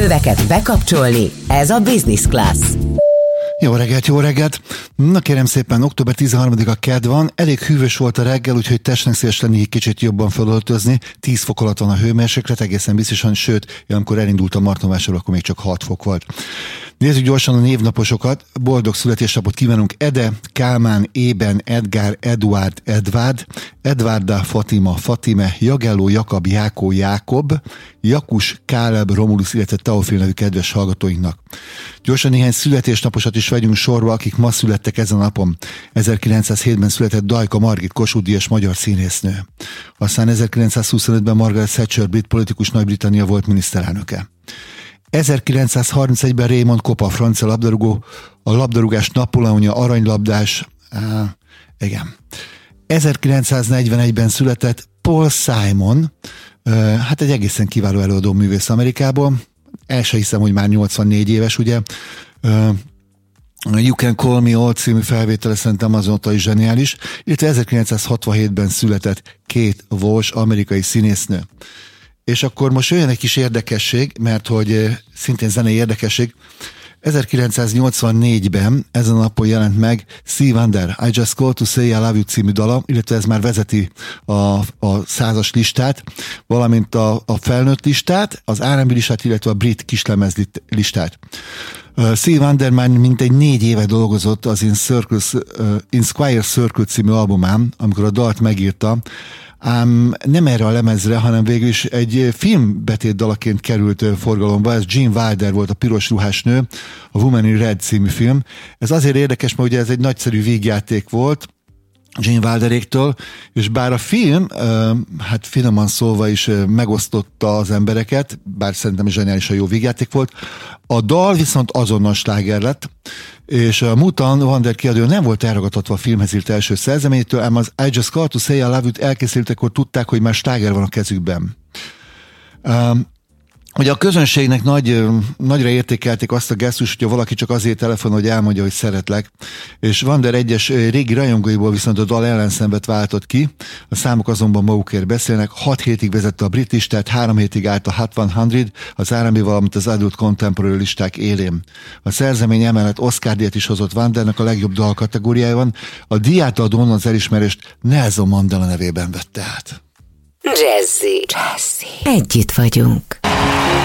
Öveket bekapcsolni, ez a Business Class. Jó reggelt, jó reggelt! Na kérem szépen, október 13-a kedd van, elég hűvös volt a reggel, úgyhogy testnek szíves lenni egy kicsit jobban felöltözni. 10 fok alatt van a hőmérséklet, egészen biztosan, sőt, amikor elindult a Martonvásárról, akkor még csak 6 fok volt. Nézzük gyorsan a névnaposokat. Boldog születésnapot kívánunk Ede, Kálmán, Ében, Edgár, Eduárd, Edvárd, Edvárda, Fatima, Fatime, Jagelló, Jakab, Jákó, Jákob, Jakus, Káleb, Romulus, illetve Teofil nevű kedves hallgatóinknak. Gyorsan néhány születésnaposat is vegyünk sorba, akik ma születtek ezen a napon. 1907-ben született Dajka Margit, Kossuth Díjas magyar színésznő. Aztán 1925-ben Margaret Thatcher, brit politikus, Nagy-Britannia volt miniszterelnöke. 1931-ben Raymond Kopa, francia labdarúgó, a labdarúgás Napóleonja, aranylabdás, igen. 1941-ben született Paul Simon, hát egy egészen kiváló előadó művész Amerikából. El se hiszem, hogy már 84 éves, ugye. You Can Call Me Old című felvétele szerintem azóta is zseniális, illetve 1967-ben született Kate Walsh, amerikai színésznő. És akkor most jön egy kis érdekesség, mert hogy szintén zenei érdekesség. 1984-ben ezen a napon jelent meg Stevie Wonder, I Just Called to Say I Love You című dala, illetve ez már vezeti a 100-as listát, valamint a felnőtt listát, az R&B listát, illetve a brit kislemez listát. Stevie Wonder már mintegy 4 éve dolgozott az In Squire Circle című albumán, amikor a dalt megírta, ám nem erre a lemezre, hanem végül is egy filmbetét dalaként került forgalomba. Ez Gene Wilder volt, a piros ruhás nő, a Woman in Red című film. Ez azért érdekes, mert ugye ez egy nagyszerű vígjáték volt Gene Wilderéktől, és bár a film, hát finoman szólva is megosztotta az embereket, bár szerintem zseniálisan jó vígjáték volt, a dal viszont azonnal sláger lett, és a Mutan Wander kiadó nem volt elragadtatva a filmhez írt első szerzeménytől, ám az I Just Called to Say I Love You-t elkészültekor tudták, hogy már sláger van a kezükben. Ugye a közönségnek nagyra értékelték azt a gesztust, hogyha valaki csak azért telefonál, hogy elmondja, hogy szeretlek, és Wander egyes régi rajongóiból viszont a dal ellenszenvet váltott ki, a számok azonban magukért beszélnek. 6 hétig vezette a brit listát, 3 hétig állt a Hot 100, az R&B, valamint az Adult Contemporary listák élén. A szerzemény emellett Oscar-díjat is hozott Wandernek a legjobb dal kategóriájában, a díját adón az elismerést Nelson Mandela nevében vette át. Jazzy. Együtt vagyunk.